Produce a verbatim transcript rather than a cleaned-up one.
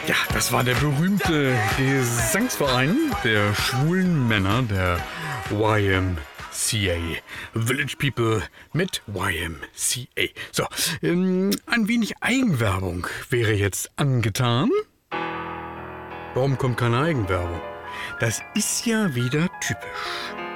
Ja, das war der berühmte Gesangsverein der schwulen Männer, der Y M C A. Village People mit Y M C A. So, ähm, ein wenig Eigenwerbung wäre jetzt angetan. Warum kommt keine Eigenwerbung? Das ist ja wieder typisch.